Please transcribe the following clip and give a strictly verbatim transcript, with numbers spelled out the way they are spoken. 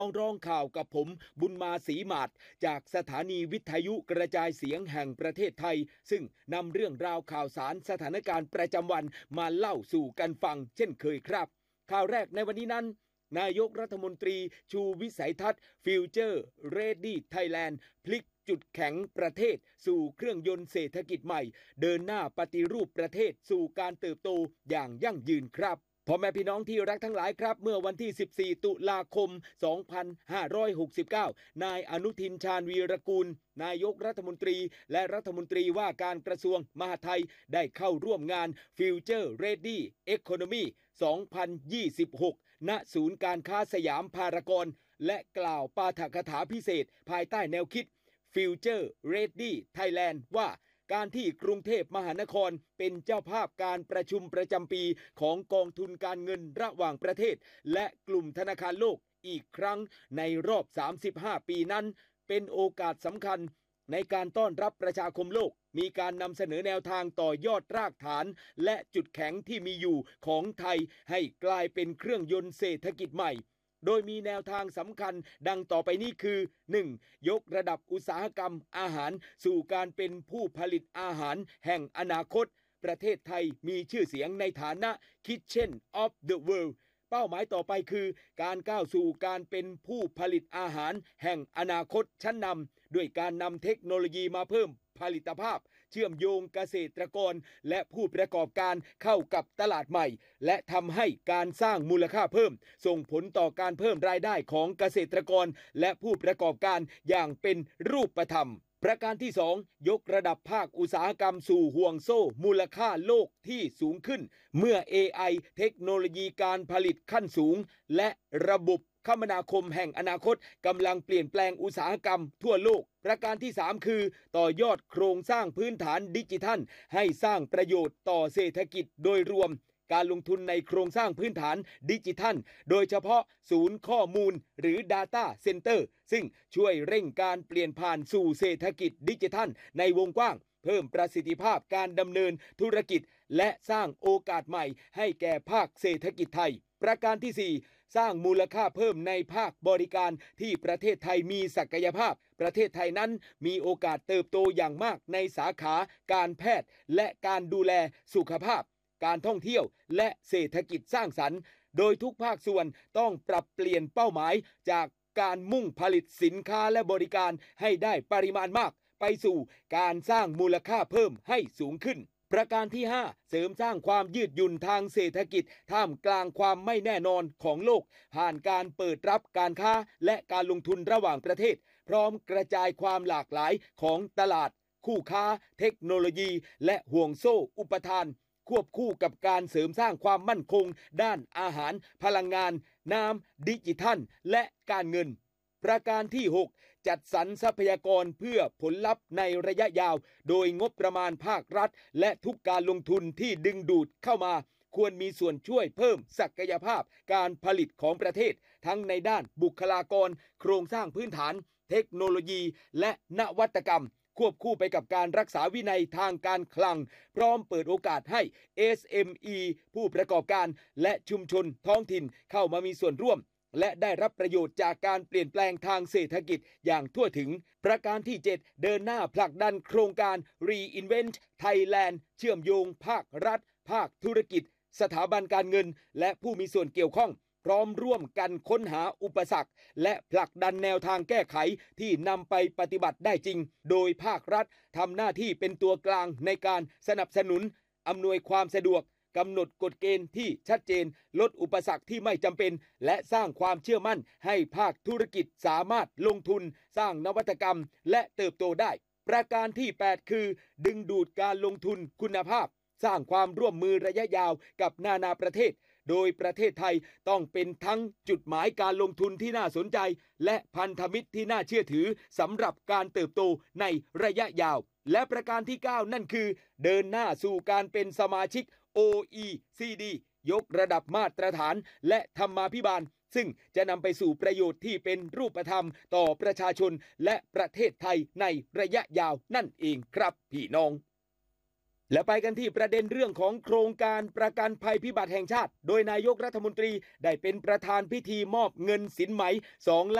ต้องร้องข่าวกับผมบุญมาศรีหมาดจากสถานีวิทยุกระจายเสียงแห่งประเทศไทยซึ่งนำเรื่องราวข่าวสารสถานการณ์ประจำวันมาเล่าสู่กันฟังเช่นเคยครับข่าวแรกในวันนี้นั้นนายกรัฐมนตรีชูวิสัยทัศน์ Future Ready Thailand พลิกจุดแข็งประเทศสู่เครื่องยนต์เศรษฐกิจใหม่เดินหน้าปฏิรูปประเทศสู่การเติบโตอย่างยั่งยืนครับพ่อแม่พี่น้องที่รักทั้งหลายครับเมื่อวันที่สิบสี่ตุลาคมสองพันห้าร้อยหกสิบเก้านายอนุทินชาญวีรกูลนายกรัฐมนตรีและรัฐมนตรีว่าการกระทรวงมหาดไทยได้เข้าร่วมงาน Future Ready Economy สองพันยี่สิบหกณศูนย์การค้าสยามพารากอนและกล่าวปาฐกถาพิเศษภายใต้แนวคิด Future Ready Thailand ว่าการที่กรุงเทพมหานครเป็นเจ้าภาพการประชุมประจำปีของกองทุนการเงินระหว่างประเทศและกลุ่มธนาคารโลกอีกครั้งในรอบสามสิบห้าปีนั้นเป็นโอกาสสำคัญในการต้อนรับประชาคมโลกมีการนำเสนอแนวทางต่อยอดรากฐานและจุดแข็งที่มีอยู่ของไทยให้กลายเป็นเครื่องยนต์เศรษฐกิจใหม่โดยมีแนวทางสำคัญดังต่อไปนี้คือ หนึ่ง. ยกระดับอุตสาหกรรมอาหารสู่การเป็นผู้ผลิตอาหารแห่งอนาคตประเทศไทยมีชื่อเสียงในฐานะ Kitchen of the World เป้าหมายต่อไปคือการก้าวสู่การเป็นผู้ผลิตอาหารแห่งอนาคตชั้นนำด้วยการนำเทคโนโลยีมาเพิ่มผลิตภาพเชื่อมโยงเกษตรกรและผู้ประกอบการเข้ากับตลาดใหม่และทำให้การสร้างมูลค่าเพิ่มส่งผลต่อการเพิ่มรายได้ของเกษตรกรและผู้ประกอบการอย่างเป็นรูปธรรมประการที่สองยกระดับภาคอุตสาหกรรมสู่ห่วงโซ่มูลค่าโลกที่สูงขึ้นเมื่อ เอ ไอ เทคโนโลยีการผลิตขั้นสูงและระบบคมนาคมแห่งอนาคตกำลังเปลี่ยนแปลงอุตสาหกรรมทั่วโลกประการที่สามคือต่อยอดโครงสร้างพื้นฐานดิจิทัลให้สร้างประโยชน์ต่อเศรษฐกิจโดยรวมการลงทุนในโครงสร้างพื้นฐานดิจิทัลโดยเฉพาะศูนย์ข้อมูลหรือ Data Center ซึ่งช่วยเร่งการเปลี่ยนผ่านสู่เศรษฐกิจดิจิทัลในวงกว้างเพิ่มประสิทธิภาพการดำเนินธุรกิจและสร้างโอกาสใหม่ให้แก่ภาคเศรษฐกิจไทยประการที่สี่สร้างมูลค่าเพิ่มในภาคบริการที่ประเทศไทยมีศักยภาพประเทศไทยนั้นมีโอกาสเติบโตอย่างมากในสาขาการแพทย์และการดูแลสุขภาพการท่องเที่ยวและเศรษฐกิจสร้างสรรค์โดยทุกภาคส่วนต้องปรับเปลี่ยนเป้าหมายจากการมุ่งผลิตสินค้าและบริการให้ได้ปริมาณมากไปสู่การสร้างมูลค่าเพิ่มให้สูงขึ้นประการที่ห้าเสริมสร้างความยืดหยุ่นทางเศรษฐกิจท่ามกลางความไม่แน่นอนของโลกผ่านการเปิดรับการค้าและการลงทุนระหว่างประเทศพร้อมกระจายความหลากหลายของตลาดคู่ค้าเทคโนโลยีและห่วงโซ่อุปทานควบคู่กับการเสริมสร้างความมั่นคงด้านอาหารพลังงานน้ำดิจิทัลและการเงินประการที่หกจัดสรรทรัพยากรเพื่อผลลัพธ์ในระยะยาวโดยงบประมาณภาครัฐและทุกการลงทุนที่ดึงดูดเข้ามาควรมีส่วนช่วยเพิ่มศักยภาพการผลิตของประเทศทั้งในด้านบุคลากรโครงสร้างพื้นฐานเทคโนโลยีและนวัตกรรมควบคู่ไปกับการรักษาวินัยทางการคลังพร้อมเปิดโอกาสให้ เอส เอ็ม อี ผู้ประกอบการและชุมชนท้องถิ่นเข้ามามีส่วนร่วมและได้รับประโยชน์จากการเปลี่ยนแปลงทางเศรษฐกิจอย่างทั่วถึงประการที่เจ็ดเดินหน้าผลักดันโครงการ Reinvent Thailand เชื่อมโยงภาครัฐภาคธุรกิจสถาบันการเงินและผู้มีส่วนเกี่ยวข้องพร้อมร่วมกันค้นหาอุปสรรคและผลักดันแนวทางแก้ไขที่นำไปปฏิบัติได้จริงโดยภาครัฐทำหน้าที่เป็นตัวกลางในการสนับสนุนอำนวยความสะดวกกำหนดกฎเกณฑ์ที่ชัดเจนลดอุปสรรคที่ไม่จำเป็นและสร้างความเชื่อมั่นให้ภาคธุรกิจสามารถลงทุนสร้างนวัตกรรมและเติบโตได้ประการที่แปดคือดึงดูดการลงทุนคุณภาพสร้างความร่วมมือระยะยาวกับนานาประเทศโดยประเทศไทยต้องเป็นทั้งจุดหมายการลงทุนที่น่าสนใจและพันธมิตรที่น่าเชื่อถือสำหรับการเติบโตในระยะยาวและประการที่เก้านั่นคือเดินหน้าสู่การเป็นสมาชิก โอ อี ซี ดี ยกระดับมาตรฐานและธรรมาภิบาลซึ่งจะนำไปสู่ประโยชน์ที่เป็นรูปธรรมต่อประชาชนและประเทศไทยในระยะยาวนั่นเองครับพี่น้องและไปกันที่ประเด็นเรื่องของโครงการประกันภัยพิบัติแห่งชาติโดยนายกรัฐมนตรีได้เป็นประธานพิธีมอบเงินสินไหมสอง